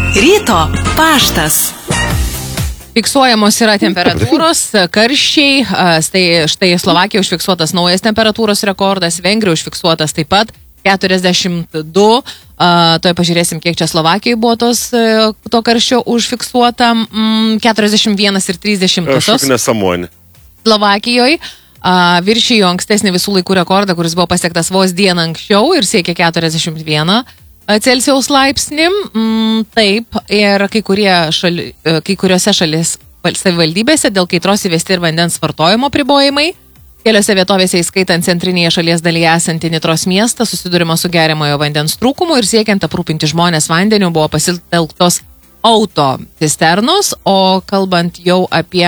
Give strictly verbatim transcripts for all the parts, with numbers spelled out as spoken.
Ryto paštas. Fiksuojamos yra temperatūros, karščiai, tai štai Slovakija užfiksuotas naujas temperatūros rekordas, Vengrija užfiksuotas taip pat keturiasdešimt du, toj pažiūrėsim, kiek čia Slovakijoje buvo tos, to karščio užfiksuota, keturiasdešimt vienas ir trisdešimt. Kažkaip nesamonė. Slovakijoje viršijo ankstesnį visų laikų rekordą, kuris buvo pasiektas vos dieną anksčiau ir siekia keturiasdešimt vieną Celsijaus laipsnį. Taip, ir kai, kurie šali, kai kuriuose šalies savivaldybėse dėl kaitros įvesti ir vandens vartojimo pribojimai. Keliose vietovėse, įskaitant centrinėje šalies dalyje esantį Nitros miestą, susidurima su geriamojo vandens trūkumu ir siekiant aprūpinti žmonės vandeniu buvo pasitelktos autocisternos, o kalbant jau apie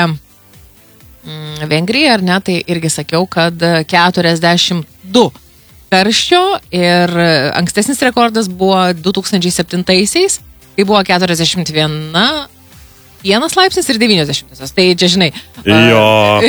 mm, Vengriją, ar ne, tai irgi sakiau, kad keturiasdešimt du karščio ir ankstesnis rekordas buvo du tūkstančiai septintaisiais, kai buvo keturiasdešimt vienas laipsnis ir devyniasdešimt. Tai čia, žinai, jo.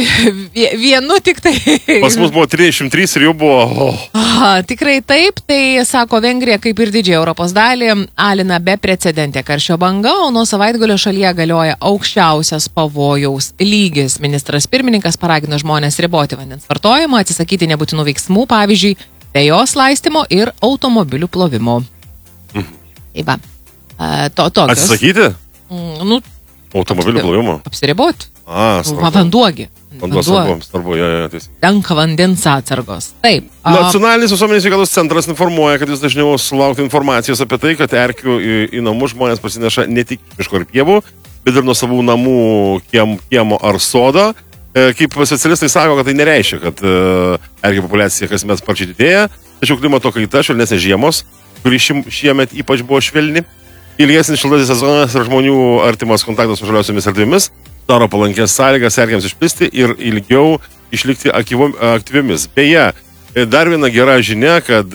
Vienu tik tai. Pas mus buvo trisdešimt trys ir jau buvo. Oh. Aha, tikrai taip, tai sako Vengrija, kaip ir didžiąją Europos dalį, alina beprecedentė karščio banga, o nuo savaitgalio šalyje galioja aukščiausias pavojaus lygis. Ministras pirmininkas paragino žmonės riboti vandens vartojimą, atsisakyti nebūtinų veiksmų, pavyzdžiui, vejos laistymo ir automobilių plovimo. Mhm. Tai va, to, tokios. Atsisakyti? Mm, nu, automobilių plovimo? Apsiriboti. A, svarbu. Vanduogi. Vanduo svarbu, svarbu, jo, jo, tiesiog. Tenka vandens atsargos. Taip. Nacionalinis visuomenės sveikatos centras informuoja, kad vis dažniau sulaukti informacijos apie tai, kad erkių į, į namus žmonės pasineša ne tik miško ir pievų, bet ir nuo savų namų, kiem, kiemo ar sodo. Kaip specialistai sako, kad tai nereiškia, kad erkių populiacija kasmet sparčiai didėja, tačiau klimato kaita, švelnesnės žiemos, kuri šiemet ypač buvo švelni, ilgesnis šiltasis sezonas ir žmonių artimas kontaktas su žaliosiomis erdvėmis daro palankės sąlygas erkėms išplisti ir ilgiau išlikti aktyviomis. Beje, dar viena gera žinia, kad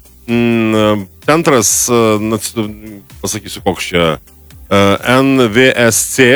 mm, centras, pasakysiu koks čia, N V S C,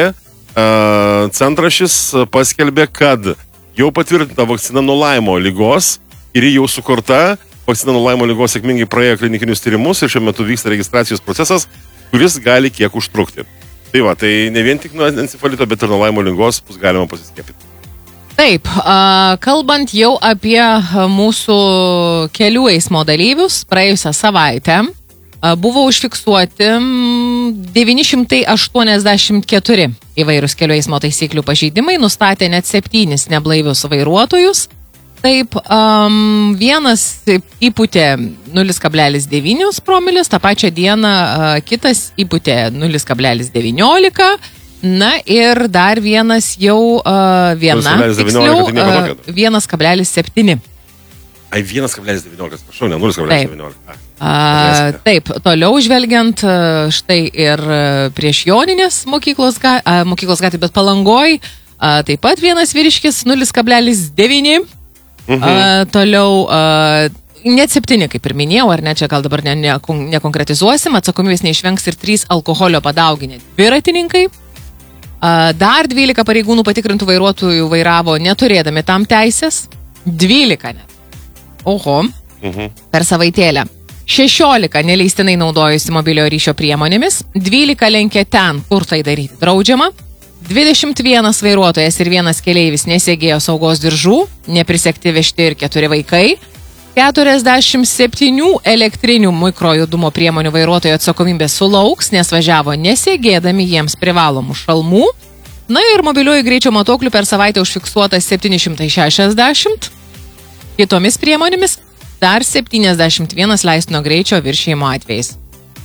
centras šis paskelbė, kad jau patvirtinta vakcina nuo Laimo lygos ir ji jau sukurta. Vakcina nuo Laimo lygos sėkmingai praėjo klinikinius tyrimus ir šiuo metu vyksta registracijos procesas, kuris gali kiek užtrukti. Tai va, tai ne vien tik nuo encefalito, bet ir nuo Laimo lygos bus galima pasiskiepyti. Taip, kalbant jau apie mūsų kelių eismo dalyvius, praėjusią savaitę buvo užfiksuoti devyni šimtai aštuoniasdešimt keturi įvairūs kelių eismo taisyklių pažeidimai, nustatė net septynis neblaivius vairuotojus. Taip, um, vienas įpūtė nulis kablelis devyni promilės, tą pačią dieną uh, kitas įpūtė nulis kablelis devyniolika, na ir dar vienas jau uh, viena, tiksliau, uh, vienas kablelis septyni. Ai, vienas kablelis devyniolika, prašau, ne nulis kablelis devyniolika. A, taip, toliau žvelgiant, štai ir prieš Joninės mokyklos, ga, a, mokyklos gatvė, bet Palangoj, a, taip pat vienas vyriškis nulis kablelis devyni, mhm. a, toliau a, net septyni, kaip ir minėjau, ar ne, čia gal dabar ne, ne, nekonkretizuosim, atsakomybės neišvengs ir trys alkoholio padauginę dviratininkai, a, dar dvylika pareigūnų patikrintų vairuotojų vairavo neturėdami tam teisės, dvylika net, oho, mhm. per savaitėlę. šešiolika neleistinai naudojusi mobiliojo ryšio priemonėmis, dvylika lenkė ten, kur tai daryti draudžiama, dvidešimt vienas vairuotojas ir vienas keleivis nesegėjo saugos diržų, neprisekti vežti ir keturi vaikai, keturiasdešimt septyni elektrinių mikrojudumo priemonių vairuotojų atsakomybė sulauks, nes važiavo nesegėdami jiems privalomų šalmų, na ir mobiliųjų greičio matuoklių per savaitę užfiksuota septyni šimtai šešiasdešimt, kitomis priemonėmis dar septyniasdešimt vienas leistino greičio viršijimo atvejais.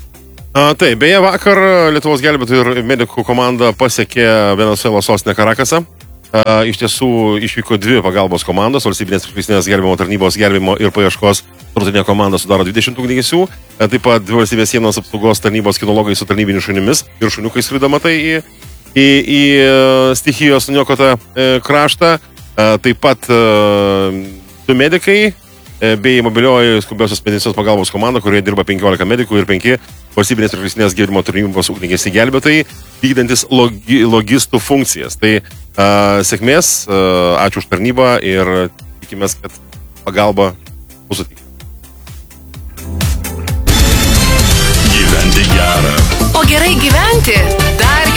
A, tai, beje, vakar Lietuvos gelbėtojų ir medikų komanda pasiekė Venesuelos sostinę Karakasą. A, iš tiesų išvyko dvi pagalbos komandos, valstybinės priešgaisrinės gelbėjimo tarnybos gelbėjimo ir paieškos tarptautinė komanda sudaro dvidešimt ugniagesių, taip pat dvi valstybės sienos apsaugos tarnybos kinologai su tarnybinių šunimis ir šuniukais skridama tai į, į, į stichijos nuniokotą e, kraštą. A, taip pat e, du medikai bei mobilioji skubiosios medicinos pagalbos komanda, kurioje dirba penkiolika medikų ir penki valstybinės priešgaisrinės gelbėjimo tarnybos ugniagesiai gelbėtojai, vykdantis logi, logistų funkcijas. Tai uh, sėkmės, uh, ačiū už tarnybą ir tikimės, kad pagalba bus suteikta. Gyventi gerą. O gerai gyventi Pati.